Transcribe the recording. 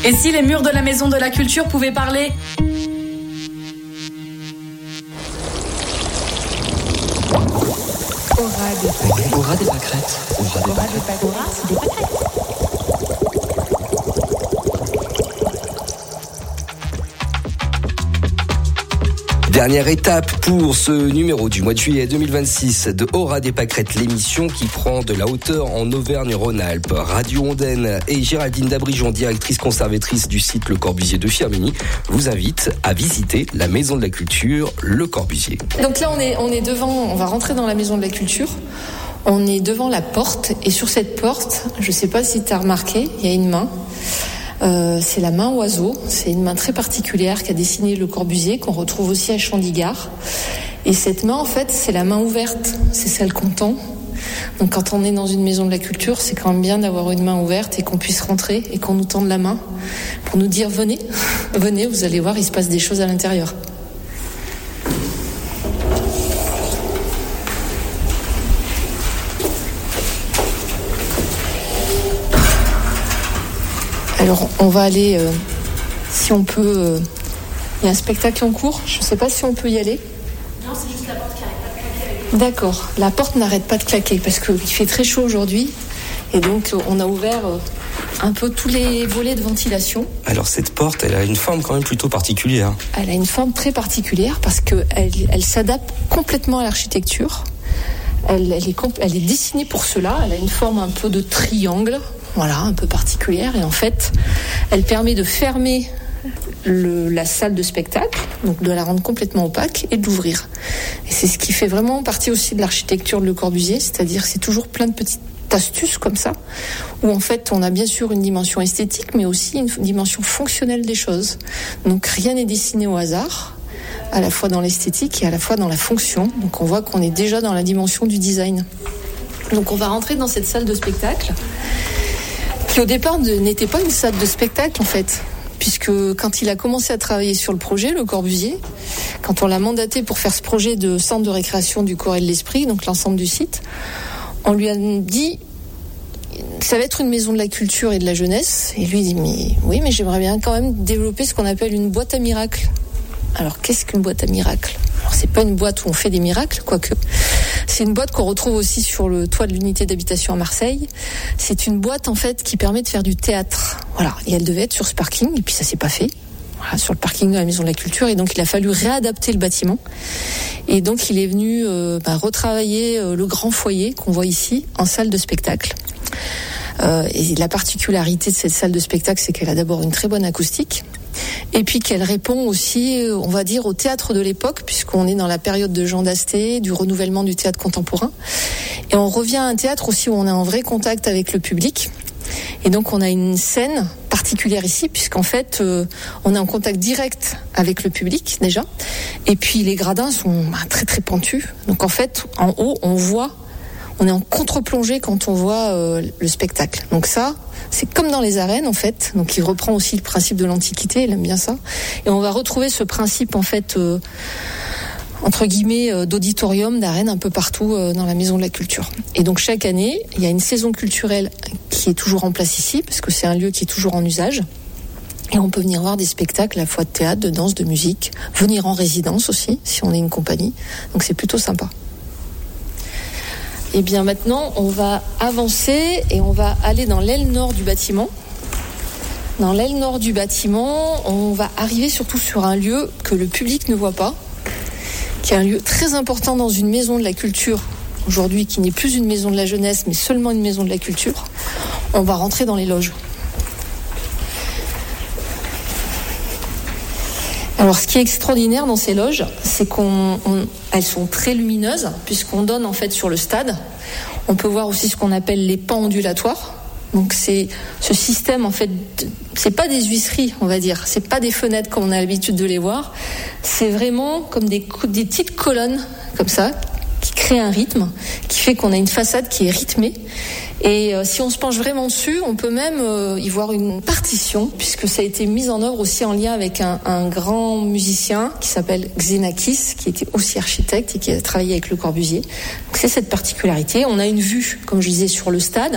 Et si les murs de la Maison de la Culture pouvaient parler ? Aura des pâquerettes. Aura des pâquerettes. Dernière étape pour ce numéro du mois de juillet 2026 de Aura des pâquerettes, l'émission qui prend de la hauteur en Auvergne-Rhône-Alpes. Radio Ondaine et Géraldine Dabrijon, directrice conservatrice du site Le Corbusier de Firminy, vous invitent à visiter la Maison de la Culture, Le Corbusier. Donc là, on est devant, on va rentrer dans la Maison de la Culture. On est devant la porte et sur cette porte, je ne sais pas si tu as remarqué, il y a une main. C'est la main oiseau, c'est une main très particulière qu'a dessinée Le Corbusier, qu'on retrouve aussi à Chandigard. Et cette main, en fait, c'est la main ouverte, c'est celle qu'on tend. Donc quand on est dans une maison de la culture, c'est quand même bien d'avoir une main ouverte et qu'on puisse rentrer et qu'on nous tende la main pour nous dire venez, venez, vous allez voir, il se passe des choses à l'intérieur. Alors, on va aller, si on peut... il y a un spectacle en cours, je ne sais pas si on peut y aller. Non, c'est juste la porte qui n'arrête pas de claquer. D'accord, la porte n'arrête pas de claquer parce qu'il fait très chaud aujourd'hui. Et donc, on a ouvert un peu tous les volets de ventilation. Alors, cette porte, elle a une forme quand même plutôt particulière. Elle a une forme très particulière parce qu'elle s'adapte complètement à l'architecture. Elle est dessinée pour cela. Elle a une forme un peu de triangle. Voilà, un peu particulière. Et en fait, elle permet de fermer la salle de spectacle, donc de la rendre complètement opaque et de l'ouvrir. Et c'est ce qui fait vraiment partie aussi de l'architecture de Le Corbusier, c'est-à-dire c'est toujours plein de petites astuces comme ça, où en fait on a bien sûr une dimension esthétique, mais aussi une dimension fonctionnelle des choses. Donc rien n'est dessiné au hasard, à la fois dans l'esthétique et à la fois dans la fonction. Donc on voit qu'on est déjà dans la dimension du design. Donc on va rentrer dans cette salle de spectacle, qui au départ n'était pas une salle de spectacle en fait, puisque quand il a commencé à travailler sur le projet, Le Corbusier, quand on l'a mandaté pour faire ce projet de centre de récréation du corps et de l'esprit, donc l'ensemble du site, on lui a dit ça va être une maison de la culture et de la jeunesse. Et lui il dit mais j'aimerais bien quand même développer ce qu'on appelle une boîte à miracles. Alors qu'est-ce qu'une boîte à miracles ? Alors c'est pas une boîte où on fait des miracles, quoique. C'est une boîte qu'on retrouve aussi sur le toit de l'unité d'habitation à Marseille. C'est une boîte en fait qui permet de faire du théâtre. Voilà, et elle devait être sur ce parking et puis ça s'est pas fait. Voilà, sur le parking de la Maison de la Culture, et donc il a fallu réadapter le bâtiment. Et donc il est venu retravailler le grand foyer qu'on voit ici en salle de spectacle. Et la particularité de cette salle de spectacle, c'est qu'elle a d'abord une très bonne acoustique. Et puis qu'elle répond aussi, on va dire, au théâtre de l'époque, puisqu'on est dans la période de Jean Dasté, du renouvellement du théâtre contemporain. Et on revient à un théâtre aussi où on est en vrai contact avec le public. Et donc on a une scène particulière ici, puisqu'en fait, on est en contact direct avec le public déjà. Et puis les gradins sont très très pentus. Donc en fait, en haut, on est en contre-plongée quand on voit le spectacle. Donc ça, c'est comme dans les arènes en fait. Donc il reprend aussi le principe de l'Antiquité, il aime bien ça. Et on va retrouver ce principe en fait, entre guillemets, d'auditorium, d'arène un peu partout dans la Maison de la Culture. Et donc chaque année, il y a une saison culturelle qui est toujours en place ici, parce que c'est un lieu qui est toujours en usage. Et on peut venir voir des spectacles à la fois de théâtre, de danse, de musique, venir en résidence aussi, si on est une compagnie. Donc c'est plutôt sympa. Et bien maintenant, on va avancer et on va aller dans l'aile nord du bâtiment. Dans l'aile nord du bâtiment, on va arriver surtout sur un lieu que le public ne voit pas, qui est un lieu très important dans une maison de la culture, aujourd'hui qui n'est plus une maison de la jeunesse, mais seulement une maison de la culture. On va rentrer dans les loges. Alors, ce qui est extraordinaire dans ces loges, c'est elles sont très lumineuses, puisqu'on donne en fait sur le stade. On peut voir aussi ce qu'on appelle les pans ondulatoires. Donc, c'est ce système, en fait, c'est pas des huisseries, on va dire. C'est pas des fenêtres comme on a l'habitude de les voir. C'est vraiment comme des petites colonnes, comme ça, qui créent un rythme, qui fait qu'on a une façade qui est rythmée. Et si on se penche vraiment dessus, on peut même y voir une partition, puisque ça a été mis en œuvre aussi en lien avec un grand musicien qui s'appelle Xenakis, qui était aussi architecte et qui a travaillé avec Le Corbusier. Donc c'est cette particularité. On a une vue, comme je disais, sur le stade.